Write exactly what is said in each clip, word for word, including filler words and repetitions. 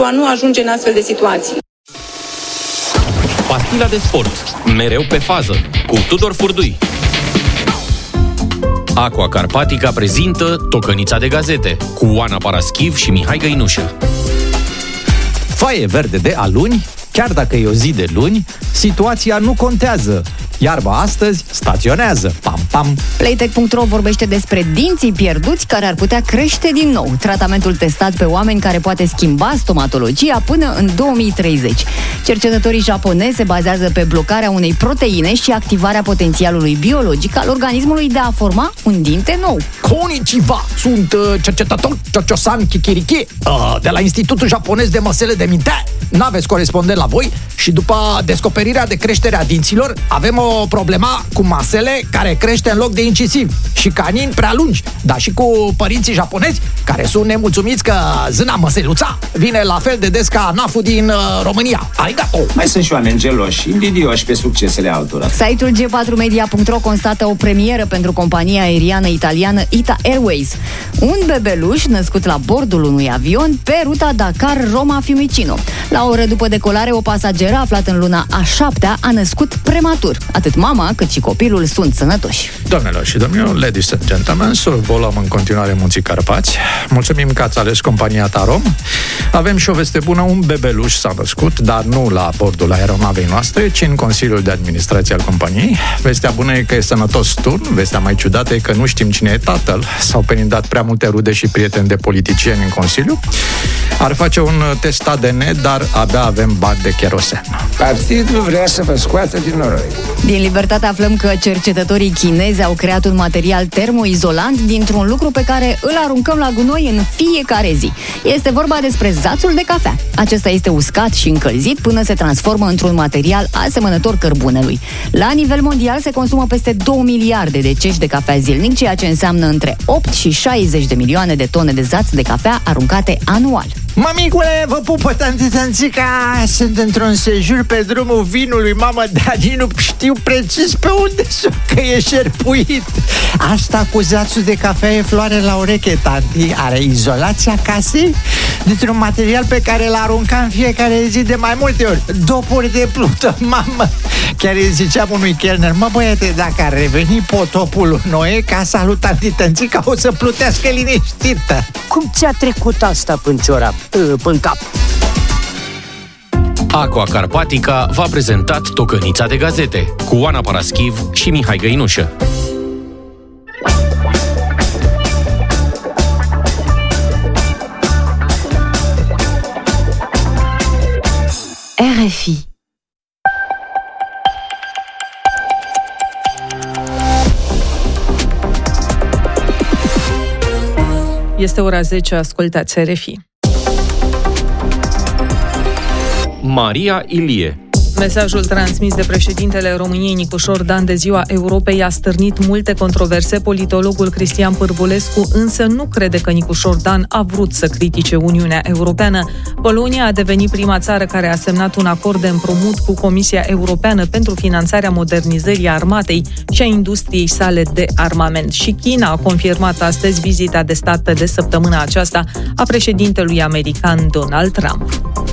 pentru a nu ajunge în astfel de situații. Pastila de sport, mereu pe fază, cu Tudor Furdui. Aqua Carpatica prezintă Tocănița de gazete, cu Oana Paraschiv și Mihai Găinușă. Foaie verde de aluni, chiar dacă e o zi de luni, situația nu contează. Iarba astăzi staționează. Pam, pam. Playtech punct ro vorbește despre dinții pierduți care ar putea crește din nou. Tratamentul testat pe oameni care poate schimba stomatologia până în două mii treizeci. Cercetătorii japonezi se bazează pe blocarea unei proteine și activarea potențialului biologic al organismului de a forma un dinte nou. Konnichiwa! Sunt uh, cercetător Chocho-san Kikiriki uh, de la Institutul Japonez de Măsele de Minte. N-aveți corespondent la voi și după descoperirea de creștere a dinților avem o problema cu masele care crește în loc de incisiv și canini prea lungi, dar și cu părinții japonezi care sunt nemulțumiți că zâna măseluța vine la fel de des ca naful din uh, România. Arigato! Mai sunt și oameni geloși, invidioși pe succesele altora. Site-ul G patru media punct ro constată o premieră pentru compania aeriană italiană Ita Airways. Un bebeluș născut la bordul unui avion pe ruta Dakar-Roma-Fiumicino. La o oră după decolare, o pasageră aflată în luna a șaptea a născut prematur. Atât mama cât și copilul sunt sănătoși. Doamnelor și domnilor, ladies and gentlemen, survolăm în continuare Munții Carpați. Mulțumim că ați ales compania Tarom. Avem și o veste bună, un bebeluș s-a născut, dar nu la bordul aeronavei noastre, ci în Consiliul de Administrație al companiei. Vestea bună e că e sănătos turn, vestea mai ciudată e că nu știm cine e tatăl. S-au penindat prea multe rude și prieteni de politicieni în Consiliu. Ar face un test A D N, dar abia avem bani de cherosen. Partidul vrea să vă scoată din noroi. Din Libertate aflăm că cercetătorii chinezi au creat un material termoizolant dintr-un lucru pe care îl aruncăm la gunoi în fiecare zi. Este vorba despre zațul de cafea. Acesta este uscat și încălzit până se transformă într-un material asemănător cărbunelui. La nivel mondial se consumă peste două miliarde de cești de cafea zilnic, ceea ce înseamnă între opt și șaizeci de milioane de tone de zați de cafea aruncate anual. Mămicule, vă pupă, tanti Tănțica. Sunt într-un sejur pe drumul vinului, mamă, dar nu știu precis pe unde sunt, că e șerpuit. Asta cu zațul de cafea e floare la ureche, tanti. Are izolația casei dintr-un material pe care l arunca în fiecare zi de mai multe ori. Dopuri de plută, mamă. Chiar îi ziceam unui chelner: mă băiete, dacă ar reveni potopul lui Noe, casa lui tanti Tănțica o să plutească liniștită. Cum ți-a trecut asta până ciorap, până cap? Aqua Carpatica v-a prezentat Tocănița de gazete, cu Oana Paraschiv și Mihai Găinușă. R F I. Este ora zece, ascultați R F I. Maria Ilie. Mesajul transmis de președintele României Nicușor Dan de Ziua Europei a stârnit multe controverse. Politologul Cristian Pârvulescu însă nu crede că Nicușor Dan a vrut să critique Uniunea Europeană. Polonia a devenit prima țară care a semnat un acord de împrumut cu Comisia Europeană pentru finanțarea modernizării armatei și a industriei sale de armament. Și China a confirmat astăzi vizita de stat de săptămâna aceasta a președintelui american Donald Trump.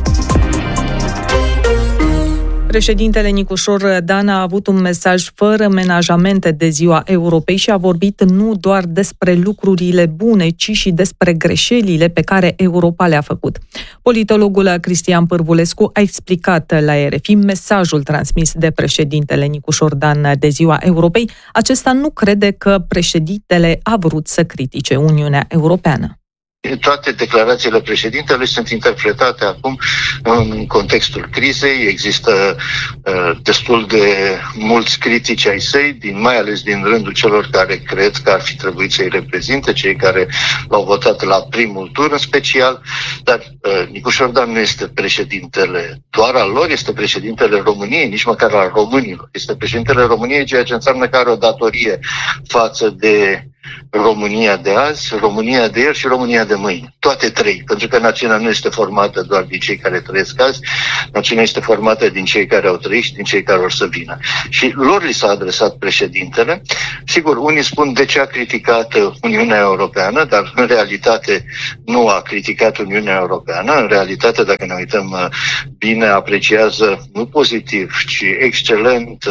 Președintele Nicușor Dan a avut un mesaj fără menajamente de Ziua Europei și a vorbit nu doar despre lucrurile bune, ci și despre greșelile pe care Europa le-a făcut. Politologul Cristian Pârvulescu a explicat la R F I mesajul transmis de președintele Nicușor Dan de Ziua Europei. Acesta nu crede că președintele a vrut să critique Uniunea Europeană. Toate declarațiile președintelui sunt interpretate acum în contextul crizei. Există uh, destul de mulți critici ai săi, din, mai ales din rândul celor care cred că ar fi trebuit să-i reprezinte, cei care l-au votat la primul tur în special. Dar uh, Nicușor Dan nu este președintele doar al lor, este președintele României, nici măcar al românilor. Este președintele României, ceea ce înseamnă că are o datorie față de România de azi, România de ieri și România de mâine. Toate trei. Pentru că națiunea nu este formată doar din cei care trăiesc azi, națiunea este formată din cei care au trăit și din cei care or să vină. Și lor li s-a adresat președintele. Sigur, unii spun de ce a criticat Uniunea Europeană, dar în realitate nu a criticat Uniunea Europeană. În realitate, dacă ne uităm bine, apreciază nu pozitiv, ci excelent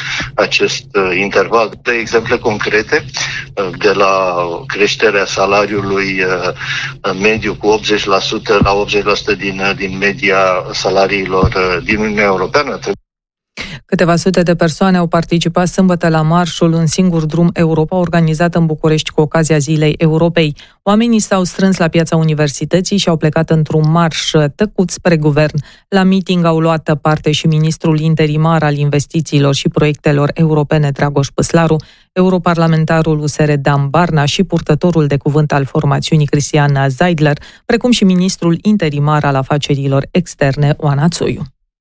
acest interval. De exemple concrete, de la creșterea salariului mediu cu optzeci la sută la optzeci la sută din, din media salariilor din Uniunea Europeană. Câteva sute de persoane au participat sâmbătă la marșul Un singur drum Europa, organizat în București cu ocazia Zilei Europei. Oamenii s-au strâns la piața Universității și au plecat într-un marș tăcut spre guvern. La meeting au luat parte și ministrul interimar al investițiilor și proiectelor europene, Dragoș Păslaru, europarlamentarul U S R Dan Barna și purtătorul de cuvânt al formațiunii Cristian Zeidler, precum și ministrul interimar al afacerilor externe, Oana Țoiu.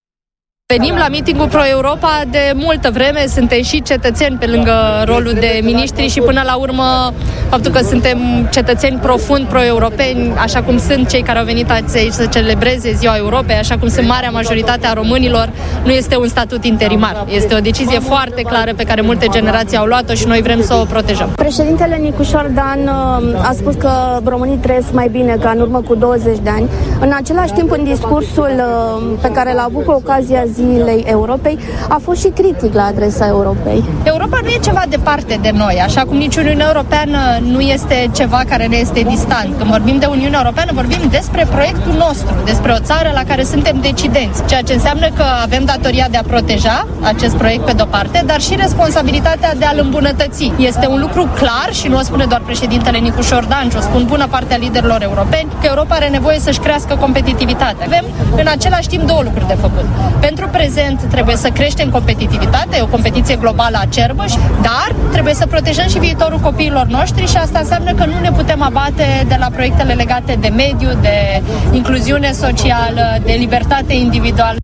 Venim la meetingul Pro-Europa de multă vreme, suntem și cetățeni pe lângă rolul de miniștri și până la urmă faptul că suntem cetățeni profund pro-europeni, așa cum sunt cei care au venit aici să celebreze Ziua Europei, așa cum sunt marea majoritate a românilor, nu este un statut interimar. Este o decizie foarte clară pe care multe generații au luat-o și noi vrem să o protejăm. Președintele Nicușor Dan a spus că românii trăiesc mai bine ca în urmă cu douăzeci de ani. În același timp, în discursul pe care l-a avut cu ocazia Zilei Europei, a fost și critic la adresa Europei. Europa nu e ceva departe de noi, așa cum nici Uniunea Europeană nu este ceva care ne este distant. Când vorbim de Uniunea Europeană, vorbim despre proiectul nostru, despre o țară la care suntem decidenți, ceea ce înseamnă că avem datoria de a proteja acest proiect pe de-o parte, dar și responsabilitatea de a-l îmbunătăți. Este un lucru clar și nu o spune doar președintele Nicușor Dan, ci o spun bună parte a liderilor europeni, că Europa are nevoie să-și crească competitivitatea. Avem în același timp două lucruri de făcut. Pentru prezent trebuie să creștem competitivitatea, e o competiție globală acerbă, dar trebuie să protejăm și viitorul copiilor noștri și asta înseamnă că nu ne putem abate de la proiectele legate de mediu, de incluziune socială, de libertate individuală.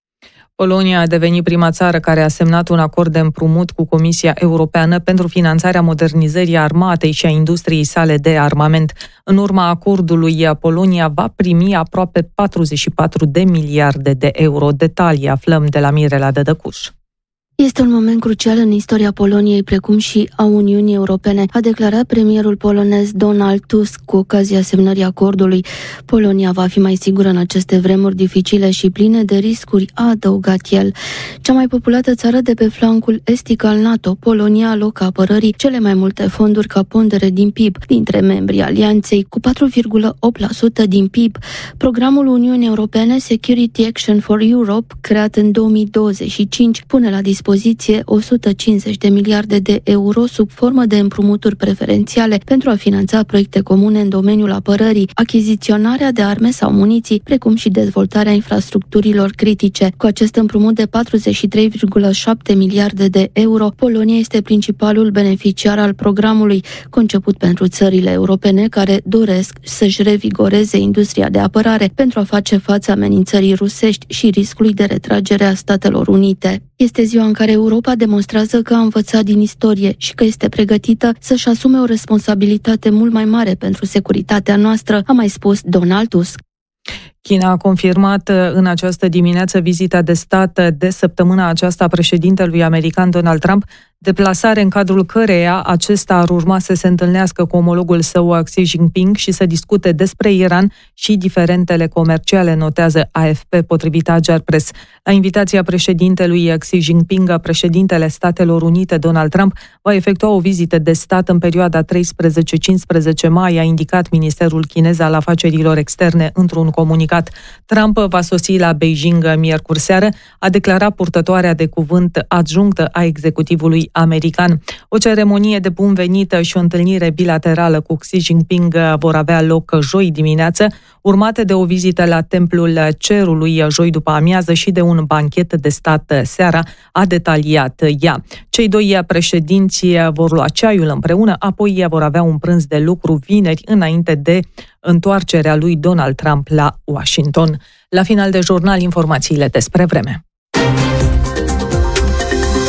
Polonia a devenit prima țară care a semnat un acord de împrumut cu Comisia Europeană pentru finanțarea modernizării armatei și a industriei sale de armament. În urma acordului, Polonia va primi aproape patruzeci și patru de miliarde de euro. Detalii aflăm de la Mirela Dădăcuș. Este un moment crucial în istoria Poloniei, precum și a Uniunii Europene, a declarat premierul polonez Donald Tusk cu ocazia semnării acordului. Polonia va fi mai sigură în aceste vremuri dificile și pline de riscuri, a adăugat el. Cea mai populată țară de pe flancul estic al NATO, Polonia alocă apărării cele mai multe fonduri ca pondere din P I B dintre membrii alianței, cu patru virgulă opt la sută din P I B. Programul Uniunii Europene Security Action for Europe, creat în două mii douăzeci și cinci, pune la dispoziție o sută cincizeci de miliarde de euro sub formă de împrumuturi preferențiale pentru a finanța proiecte comune în domeniul apărării, achiziționarea de arme sau muniții, precum și dezvoltarea infrastructurilor critice. Cu acest împrumut de patruzeci și trei virgulă șapte miliarde de euro, Polonia este principalul beneficiar al programului, conceput pentru țările europene care doresc să-și revigoreze industria de apărare pentru a face față amenințării rusești și riscului de retragere a Statelor Unite. Este ziua în care Europa demonstrează că a învățat din istorie și că este pregătită să-și asume o responsabilitate mult mai mare pentru securitatea noastră, a mai spus Donald Tusk. China a confirmat în această dimineață vizita de stat de săptămâna aceasta a președintelui american Donald Trump, deplasare în cadrul căreia acesta ar urma să se întâlnească cu omologul său Xi Jinping și să discute despre Iran și diferentele comerciale, notează A F P potrivit Ajar Press. La invitația președintelui Xi Jinping, președintele Statelor Unite Donald Trump va efectua o vizită de stat în perioada treisprezece cincisprezece mai, a indicat Ministerul Chinez al Afacerilor Externe într-un comunicat. Trump va sosi la Beijing miercuri seară, a declarat purtătoarea de cuvânt adjunctă a executivului american. O ceremonie de bun venit și o întâlnire bilaterală cu Xi Jinping vor avea loc joi dimineață, urmate de o vizită la Templul Cerului joi după amiază și de un banchet de stat seara, a detaliat ea. Cei doi președinți vor lua ceaiul împreună, apoi vor avea un prânz de lucru vineri înainte de întoarcerea lui Donald Trump la Washington. La final de jurnal, informațiile despre vreme.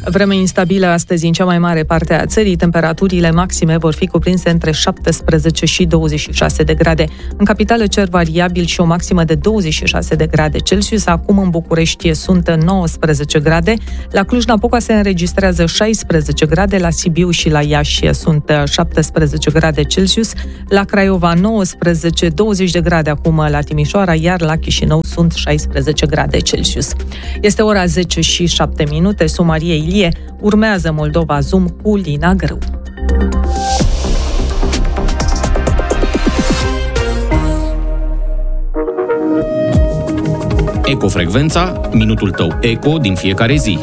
Vreme instabilă astăzi în cea mai mare parte a țării, temperaturile maxime vor fi cuprinse între șaptesprezece și douăzeci și șase de grade. În capitală cer variabil și o maximă de douăzeci și șase de grade Celsius. Acum în București sunt nouăsprezece grade, la Cluj-Napoca se înregistrează șaisprezece grade, la Sibiu și la Iași sunt șaptesprezece grade Celsius, la Craiova nouăsprezece, douăzeci de grade acum la Timișoara, iar la Chișinău sunt șaisprezece grade Celsius. Este ora zece și șapte minute, Somarie Ilie, urmează Moldova Zoom cu Lina Grâu. Ecofrecvența, minutul tău eco din fiecare zi.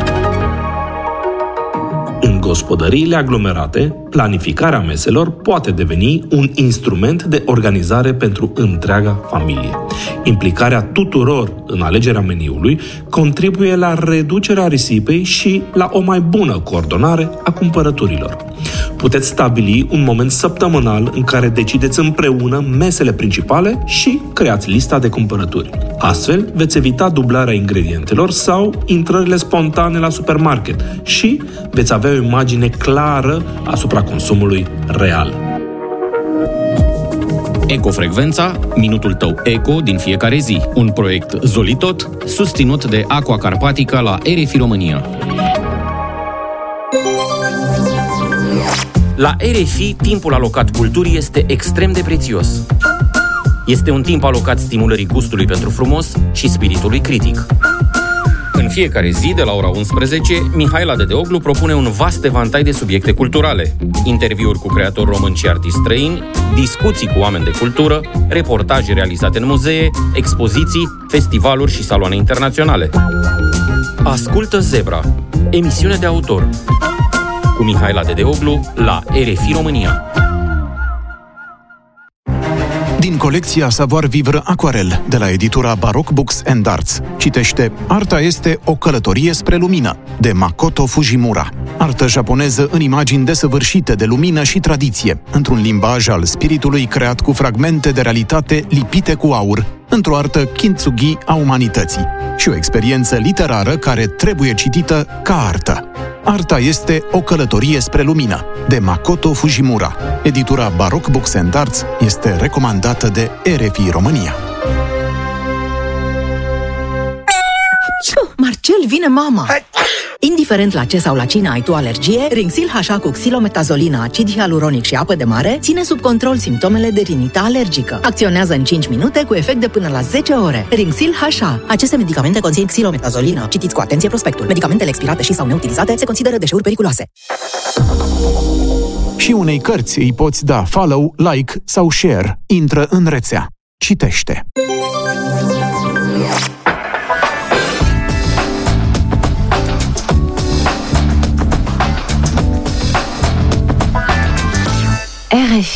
În gospodăriile aglomerate, planificarea meselor poate deveni un instrument de organizare pentru întreaga familie. Implicarea tuturor în alegerea meniului contribuie la reducerea risipei și la o mai bună coordonare a cumpărăturilor. Puteți stabili un moment săptămânal în care decideți împreună mesele principale și creați lista de cumpărături. Astfel, veți evita dublarea ingredientelor sau intrările spontane la supermarket și veți avea o imagine clară asupra consumului real. Ecofrecvența, minutul tău eco din fiecare zi. Un proiect Zolitot, susținut de Aqua Carpatica la R F I România. La R F I, timpul alocat culturii este extrem de prețios. Este un timp alocat stimulării gustului pentru frumos și spiritului critic. În fiecare zi, de la ora unsprezece, Mihaela Dedeoglu propune un vast evantai de subiecte culturale. Interviuri cu creatori români și artiști străini, discuții cu oameni de cultură, reportaje realizate în muzee, expoziții, festivaluri și saloane internaționale. Ascultă Zebra, emisiune de autor, cu Mihaela Dedeoglu la R F I România. Din colecția Savoir Vivre Aquarel, de la editura Baroque Books and Arts. Citește Arta este o călătorie spre lumină, de Makoto Fujimura. Artă japoneză în imagini desăvârșite de lumină și tradiție, într-un limbaj al spiritului creat cu fragmente de realitate lipite cu aur, într-o artă kintsugi a umanității și o experiență literară care trebuie citită ca artă. Arta este o călătorie spre lumină, de Makoto Fujimura. Editura Baroque Books and Arts este recomandată de R F I România. Marcel, vine mama! Indiferent la ce sau la cine ai tu alergie, Rinxil H A cu xilometazolină, acid hialuronic și apă de mare ține sub control simptomele de rinită alergică. Acționează în cinci minute cu efect de până la zece ore. Rinxil H A. Aceste medicamente conțin xilometazolină. Citiți cu atenție prospectul. Medicamentele expirate și sau neutilizate se consideră deșeuri periculoase. Și unei cărți îi poți da follow, like sau share. Intră în rețea. Citește. R F